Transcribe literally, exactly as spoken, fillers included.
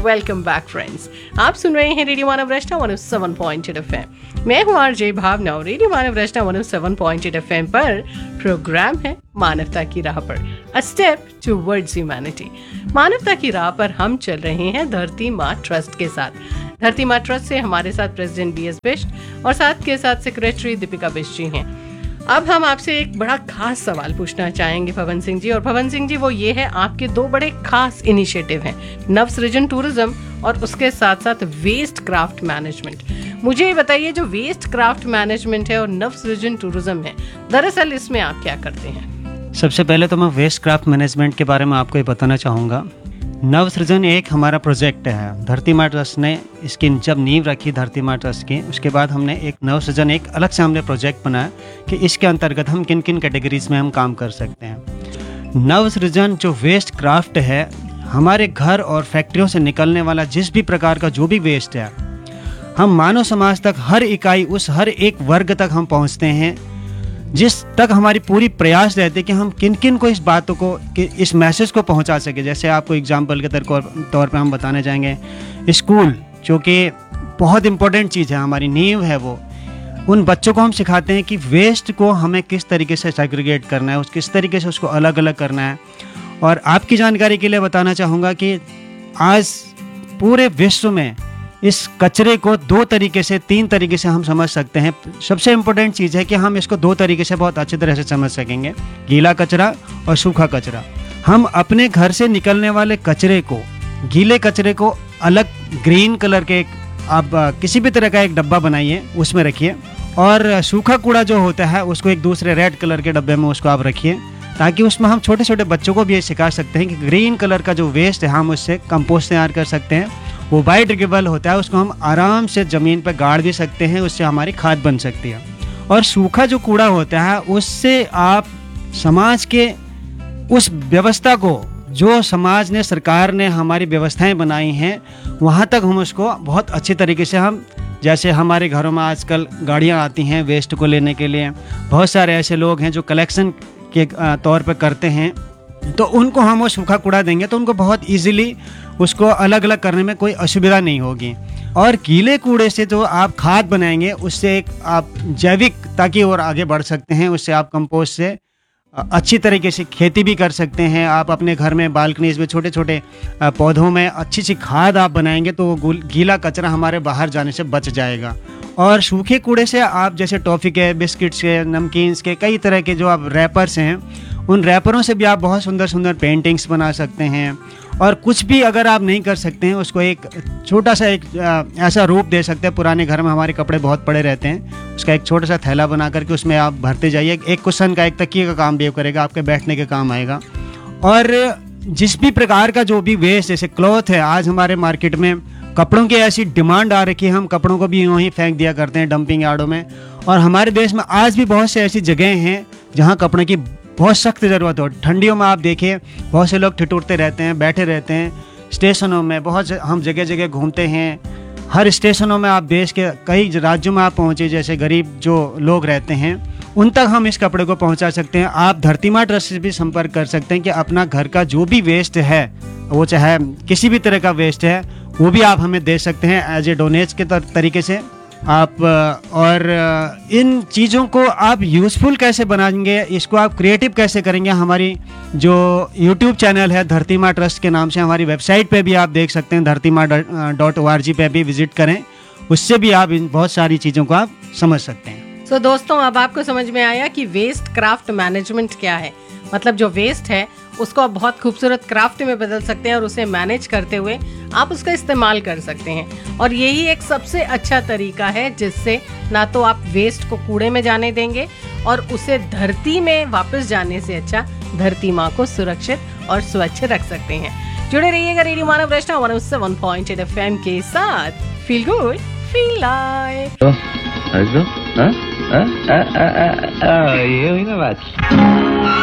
Welcome back friends. आप सुन रहे हैं रेडियो मानव रचना one O seven point eight FM. मैं हूं आरजे भावना और रेडियो मानव रचना one O seven point eight FM पर प्रोग्राम है मानवता की राह पर, अ स्टेप टुवर्ड्स ह्यूमैनिटी। मानवता की राह पर हम चल रहे हैं धरती माँ ट्रस्ट के साथ। धरती माँ ट्रस्ट से हमारे साथ प्रेसिडेंट बी एस बिष्ट और साथ के साथ सेक्रेटरी दीपिका बिष्ट जी हैं। अब हम आपसे एक बड़ा खास सवाल पूछना चाहेंगे पवन सिंह जी। और पवन सिंह जी, वो ये है, आपके दो बड़े खास इनिशिएटिव हैं, नव सृजन टूरिज्म और उसके साथ साथ वेस्ट क्राफ्ट मैनेजमेंट। मुझे ये बताइए, जो वेस्ट क्राफ्ट मैनेजमेंट है और नव सृजन टूरिज्म है, दरअसल इसमें आप क्या करते हैं? सबसे पहले तो मैं वेस्ट क्राफ्ट मैनेजमेंट के बारे में आपको ये बताना चाहूँगा। नव सृजन एक हमारा प्रोजेक्ट है। धरती माँ ट्रस्ट ने इसकी जब नींव रखी धरती माँ ट्रस्ट की, उसके बाद हमने एक नव सृजन एक अलग से हमने प्रोजेक्ट बनाया कि इसके अंतर्गत हम किन किन कैटेगरीज में हम काम कर सकते हैं। नव सृजन जो वेस्ट क्राफ्ट है, हमारे घर और फैक्ट्रियों से निकलने वाला जिस भी प्रकार का जो भी वेस्ट है, हम मानव समाज तक हर इकाई, उस हर एक वर्ग तक हम पहुँचते हैं, जिस तक हमारी पूरी प्रयास रहते हैं कि हम किन किन को इस बातों को, कि इस मैसेज को पहुंचा सके। जैसे आपको एग्जांपल के तौर पर हम बताने जाएंगे, स्कूल जो कि बहुत इम्पोर्टेंट चीज़ है, हमारी नींव है, वो उन बच्चों को हम सिखाते हैं कि वेस्ट को हमें किस तरीके से सेग्रीगेट करना है, उस किस तरीके से उसको अलग अलग करना है। और आपकी जानकारी के लिए बताना चाहूँगा कि आज पूरे विश्व में इस कचरे को दो तरीके से, तीन तरीके से हम समझ सकते हैं। सबसे इम्पोर्टेंट चीज़ है कि हम इसको दो तरीके से बहुत अच्छी तरह से समझ सकेंगे, गीला कचरा और सूखा कचरा। हम अपने घर से निकलने वाले कचरे को, गीले कचरे को अलग ग्रीन कलर के एक, आप किसी भी तरह का एक डब्बा बनाइए, उसमें रखिए, और सूखा कूड़ा जो होता है उसको एक दूसरे रेड कलर के डब्बे में उसको आप रखिए, ताकि उसमें हम छोटे छोटे बच्चों को भी ये सिखा सकते हैं कि ग्रीन कलर का जो वेस्ट है हम उससे कंपोस्ट तैयार कर सकते हैं। वो बायोडिग्रेडेबल होता है, उसको हम आराम से ज़मीन पर गाड़ भी सकते हैं, उससे हमारी खाद बन सकती है। और सूखा जो कूड़ा होता है, उससे आप समाज के उस व्यवस्था को, जो समाज ने, सरकार ने हमारी व्यवस्थाएं बनाई हैं, वहाँ तक हम उसको बहुत अच्छी तरीके से हम, जैसे हमारे घरों में आजकल गाड़ियाँ आती हैं वेस्ट को लेने के लिए, बहुत सारे ऐसे लोग हैं जो कलेक्शन के तौर पर करते हैं, तो उनको हम वो सूखा कूड़ा देंगे तो उनको बहुत इजीली उसको अलग अलग करने में कोई असुविधा नहीं होगी। और गीले कूड़े से जो आप खाद बनाएंगे, उससे एक आप जैविकता की ओर आगे बढ़ सकते हैं। उससे आप कंपोस्ट से अच्छी तरीके से खेती भी कर सकते हैं। आप अपने घर में बालकनीज में छोटे छोटे पौधों में अच्छी सी खाद आप बनाएंगे तो वो गीला कचरा हमारे बाहर जाने से बच जाएगा। और सूखे कूड़े से आप, जैसे टॉफ़ी के, बिस्किट्स के, नमकीन्स के, कई तरह के जो आप रैपर्स हैं, उन रैपरों से भी आप बहुत सुंदर सुंदर पेंटिंग्स बना सकते हैं। और कुछ भी अगर आप नहीं कर सकते हैं, उसको एक छोटा सा एक ऐसा रूप दे सकते हैं। पुराने घर में हमारे कपड़े बहुत पड़े रहते हैं, उसका एक छोटा सा थैला बना करके उसमें आप भरते जाइए। एक कुशन का, एक तकिए का काम भी करेगा, आपके बैठने के काम आएगा। और जिस भी प्रकार का जो भी वेस्ट, जैसे क्लॉथ है, आज हमारे मार्केट में कपड़ों की ऐसी डिमांड आ रखी है, हम कपड़ों को भी यूँ ही फेंक दिया करते हैं डंपिंग यार्डों में। और हमारे देश में आज भी बहुत से ऐसी जगह हैं जहाँ कपड़ों की बहुत सख्त ज़रूरत हो। ठंडियों में आप देखिए, बहुत से लोग ठिठुरते रहते हैं, बैठे रहते हैं स्टेशनों में। बहुत से हम जगह जगह घूमते हैं, हर स्टेशनों में आप देश के कई राज्यों में आप पहुँचे, जैसे गरीब जो लोग रहते हैं, उन तक हम इस कपड़े को पहुंचा सकते हैं। आप धरती माँ ट्रस्ट से भी संपर्क कर सकते हैं कि अपना घर का जो भी वेस्ट है, वो चाहे किसी भी तरह का वेस्ट है, वो भी आप हमें दे सकते हैं एज ए डोनेट के तरीके से आप। और इन चीज़ों को आप यूज़फुल कैसे बनाएंगे, इसको आप क्रिएटिव कैसे करेंगे, हमारी जो यूट्यूब चैनल है धरती माँ ट्रस्ट के नाम से, हमारी वेबसाइट पे भी आप देख सकते हैं, धरती माँ डॉट ओ आर जी पे भी विजिट करें, उससे भी आप इन बहुत सारी चीज़ों को आप समझ सकते हैं। सो so, दोस्तों, अब आपको समझ में आया कि वेस्ट क्राफ्ट मैनेजमेंट क्या है। मतलब जो वेस्ट है उसको आप बहुत खूबसूरत क्राफ्ट में बदल सकते हैं और उसे मैनेज करते हुए आप उसका इस्तेमाल कर सकते हैं। और यही एक सबसे अच्छा तरीका है जिससे ना तो आप वेस्ट को कूड़े में जाने देंगे और उसे धरती में वापस जाने से अच्छा धरती माँ को सुरक्षित और स्वच्छ रख सकते हैं। जुड़े रहिएगा रेडियो मानव रचना one O seven point eight FM के साथ। Feel good, feel live. ये हुई ना बात।